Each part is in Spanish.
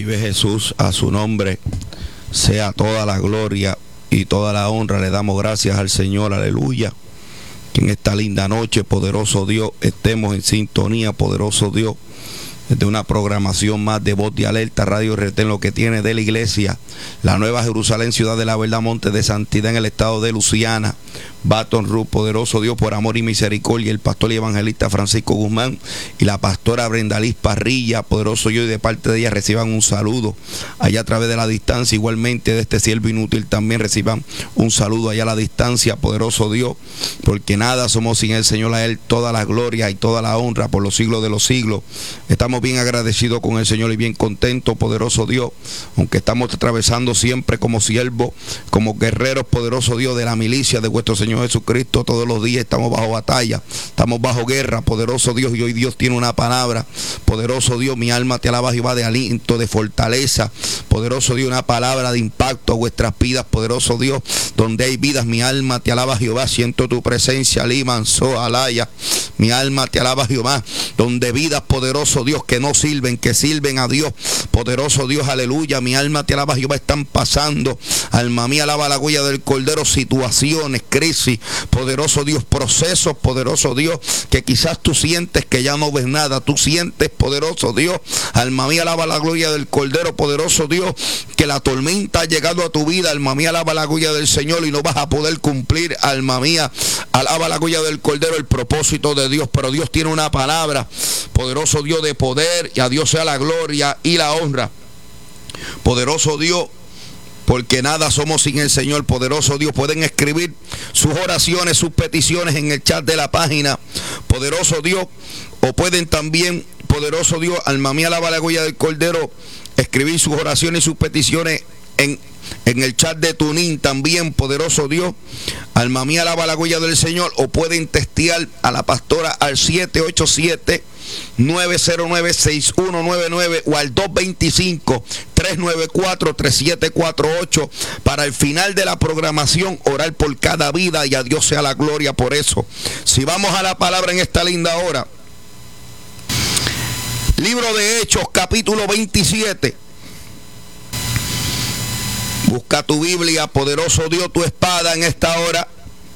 Vive Jesús, a su nombre sea toda la gloria y toda la honra. Le damos gracias al Señor, aleluya. Que en esta linda noche, poderoso Dios, estemos en sintonía, poderoso Dios, de una programación más de Voz de Alerta, Radio Retén, lo que tiene de la iglesia, la Nueva Jerusalén, Ciudad de la Verdad, Monte de Santidad, en el estado de Luisiana, Baton Rouge, poderoso Dios, por amor y misericordia, el pastor y evangelista Francisco Guzmán y la pastora Brenda Liz Parrilla, poderoso Dios, y de parte de ella reciban un saludo allá a través de la distancia, igualmente de este siervo inútil también reciban un saludo allá a la distancia, poderoso Dios, porque nada somos sin el Señor, a Él toda la gloria y toda la honra por los siglos de los siglos. Estamos bien agradecidos con el Señor y bien contentos, poderoso Dios, aunque estamos atravesando siempre como siervos, como guerreros, poderoso Dios, de la milicia de vuestro Señor Jesucristo. Todos los días estamos bajo batalla, estamos bajo guerra, poderoso Dios, y hoy Dios tiene una palabra, poderoso Dios, mi alma te alaba, Jehová, de aliento, de fortaleza, poderoso Dios, una palabra de impacto a vuestras vidas, poderoso Dios, donde hay vidas, mi alma te alaba, Jehová, siento tu presencia, Liman, Alaya, mi alma te alaba, Jehová, donde vidas, poderoso Dios, que no sirven, que sirven a Dios, poderoso Dios, aleluya, mi alma te alaba, Jehová, están pasando, alma mía, alaba la huella del Cordero, situaciones, crisis, poderoso Dios, procesos, poderoso Dios, que quizás tú sientes que ya no ves nada, tú sientes, poderoso Dios, alma mía, alaba la gloria del Cordero, poderoso Dios, que la tormenta ha llegado a tu vida, alma mía, alaba la gloria del Señor y no vas a poder cumplir, alma mía, alaba la gloria del Cordero, el propósito de Dios, pero Dios tiene una palabra, poderoso Dios, de poder, y a Dios sea la gloria y la honra, poderoso Dios, porque nada somos sin el Señor, poderoso Dios. Pueden escribir sus oraciones, sus peticiones en el chat de la página, poderoso Dios, o pueden también, poderoso Dios, alma mía, alaba la gloria del Cordero, escribir sus oraciones y sus peticiones en el chat de Tunin también, poderoso Dios, alma mía, alaba la gloria del Señor, o pueden testear a la pastora al 787-909-6199 o al 225-394-3748 para el final de la programación orar por cada vida, y a Dios sea la gloria por eso. Si vamos a la palabra en esta linda hora, libro de Hechos, capítulo 27. Busca tu Biblia, poderoso Dios, tu espada en esta hora.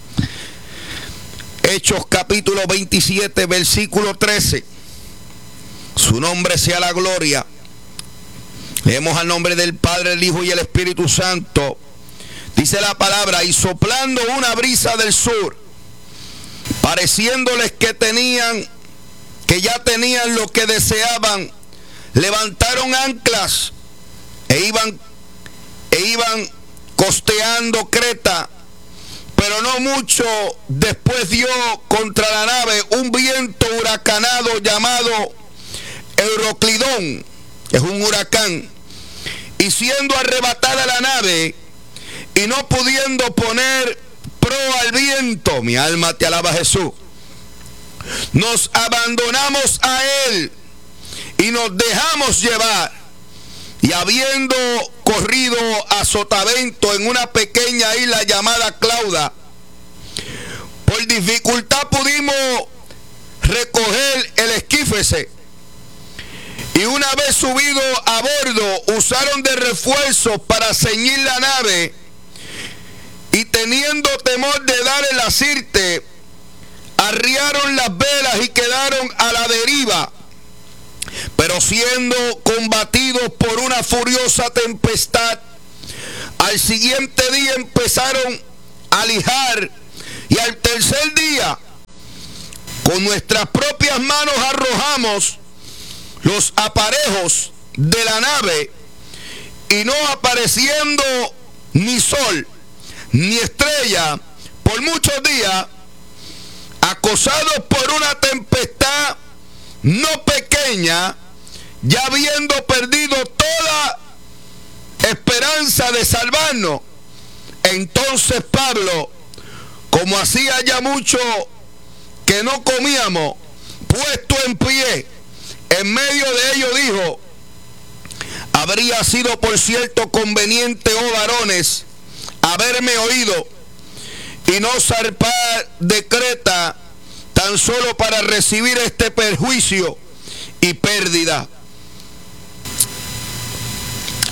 Hechos capítulo 27, versículo 13. Su nombre sea la gloria. Leemos al nombre del Padre, el Hijo y el Espíritu Santo. Dice la palabra: y soplando una brisa del sur, pareciéndoles que ya tenían lo que deseaban, levantaron anclas e iban costeando Creta, pero no mucho después dio contra la nave un viento huracanado llamado Euroclidón, es un huracán, y siendo arrebatada la nave y no pudiendo poner proa al viento, mi alma te alaba, Jesús, nos abandonamos a él y nos dejamos llevar, y habiendo corrido a sotavento en una pequeña isla llamada Clauda, por dificultad pudimos recoger el esquífese, y una vez subido a bordo usaron de refuerzo para ceñir la nave, y teniendo temor de dar el asirte, arriaron las velas y quedaron a la deriva. Pero siendo combatidos por una furiosa tempestad, al siguiente día empezaron a lijar, y al tercer día con nuestras propias manos arrojamos los aparejos de la nave, y no apareciendo ni sol ni estrella por muchos días, acosados por una tempestad no pequeña, ya habiendo perdido toda esperanza de salvarnos, entonces Pablo, como hacía ya mucho que no comíamos, puesto en pie en medio de ellos, dijo: habría sido por cierto conveniente, oh varones, haberme oído y no zarpar de Creta tan solo para recibir este perjuicio y pérdida.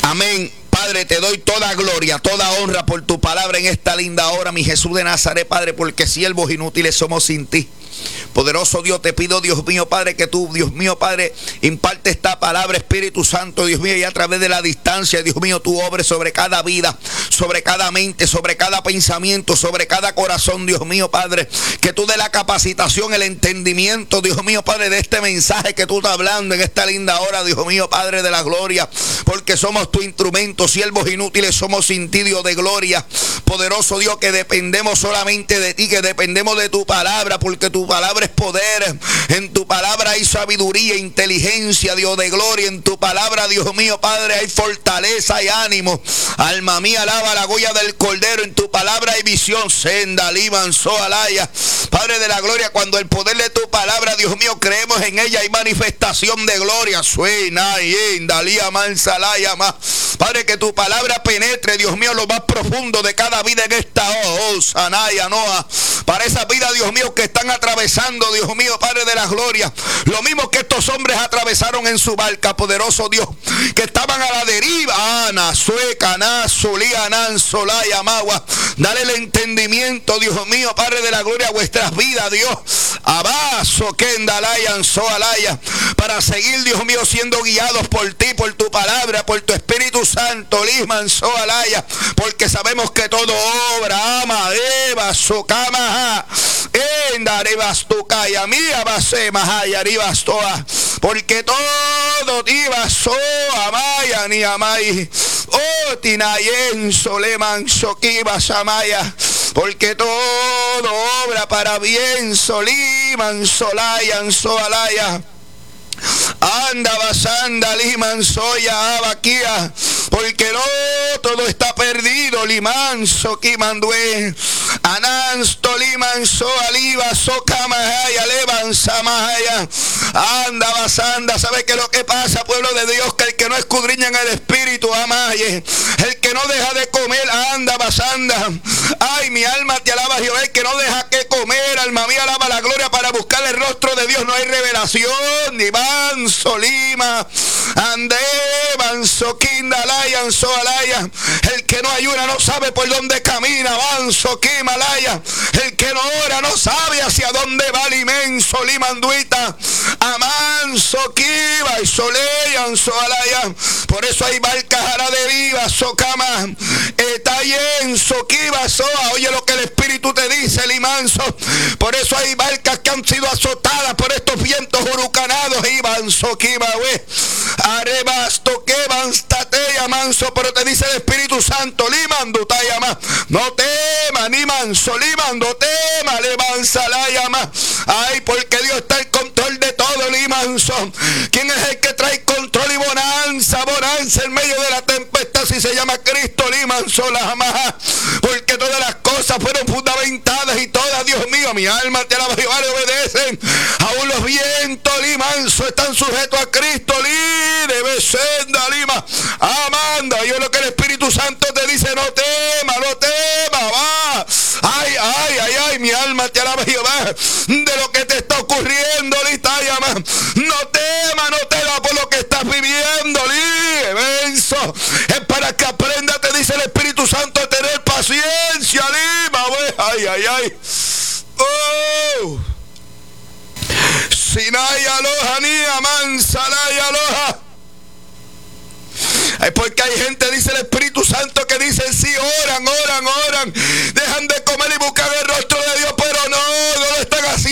Amén. Padre, te doy toda gloria, toda honra por tu palabra en esta linda hora, mi Jesús de Nazaret, Padre, porque siervos inútiles somos sin ti. Poderoso Dios, te pido, Dios mío, Padre, que tú, Dios mío, Padre, imparte esta palabra, Espíritu Santo, Dios mío, y a través de la distancia, Dios mío, tú obres sobre cada vida, sobre cada mente, sobre cada pensamiento, sobre cada corazón, Dios mío, Padre, que tú dé la capacitación, el entendimiento, Dios mío, Padre, de este mensaje que tú estás hablando en esta linda hora, Dios mío, Padre de la gloria, porque somos tu instrumento, siervos inútiles somos sin ti, Dios de gloria. Poderoso Dios, que dependemos solamente de ti, que dependemos de tu palabra, porque tu palabra es poder. En tu palabra hay sabiduría, inteligencia, Dios de gloria. En tu palabra, Dios mío, Padre, hay fortaleza y ánimo. Alma mía, alaba la goya del Cordero. En tu palabra hay visión, senda, liman, soalaya. Padre de la gloria, cuando el poder de tu palabra, Dios mío, creemos en ella, hay manifestación de gloria. Suena, dalía, mansalaya, más. Padre, que tu palabra penetre, Dios mío, lo más profundo de cada vida en esta Sanaya, Noa. Para esa vida, Dios mío, que están atravesando, Dios mío, Padre de la gloria. Lo mismo que estos hombres atravesaron en su barca, poderoso Dios, que estaban a la deriva. Ana, sueca, na, solía, nan, solaya, magua. Dale el entendimiento, Dios mío, Padre de la gloria, a vuestras vidas, Dios. Abaso, kendalayan, soalaya. Para seguir, Dios mío, siendo guiados por ti, por tu palabra, por tu Espíritu Santo, Lisman, soalaya. Porque sabemos que todo obra, ama, eva, socama, endarevas tu calla, mía, base, mahaya, ribas toa. Porque todo diva, so, amaya, ni amay. Oh, tinayen, soleman, soquiba, samaya. Porque todo obra para bien, soliman, solayan, soalaya. Anda, basanda, liman, soya, abaquía. Porque no todo está perdido, liman, soquimandue. Anans, toliman, soaliva, socamahaya, levan, samahaya. Anda, basanda, ¿sabe qué es lo que pasa, pueblo de Dios? Que el que no escudriña en el espíritu, amaye. El que no deja de comer, anda, basanda. Ay, mi alma te alaba, Jehová. El que no deja que comer, alma mía, alaba la gloria para buscar el rostro de Dios. No hay revelación, ni van, solima, ande, van, soquindalayan, soalaya. El que no ayuna no sabe por dónde camina, van, soquimalaya. El que no ora no sabe hacia dónde va, limen, solimanduita. Aman, soquiva, y soleyan, soalaya. Por eso hay barcas ahora de viva, socama, etayen, soquiva, soa. Oye lo que el Espíritu te dice, limanso. Por eso hay barcas que han sido azotadas por estos vientos huracanados, iban, soquiva, we. Arebas, toqueban, tateya, manso. Pero te dice el Espíritu Santo, limando, tayama. No tema, ni manso, limando, tema, levanza la llama. Ay, porque Dios está en control de todo, limanso. ¿Quién es el que trae control y bonanza, bonanza en medio de la tempestad? Si se llama Cristo, limanso, la jamás. Porque todas las cosas fueron fundamentadas y todas, Dios mío, mi alma te alaba, Jehová, le obedecen. Aún los vientos, limanso, están sujetos a Cristo, debe senda, lima, amanda. Yo lo que el Espíritu Santo te dice, no tema, va. Ay, ay, ay, ay, mi alma te alaba, Jehová, de lo que te está ocurriendo, litayama. No tema por lo que estás viviendo, libenso. Es para que aprenda, te dice el Espíritu Santo, a tener paciencia, lima, wey. Ay, ay, ay. Oh. Sinay aloha, ni aman, salay aloha. Es porque hay gente, dice el Espíritu Santo, que dicen sí, oran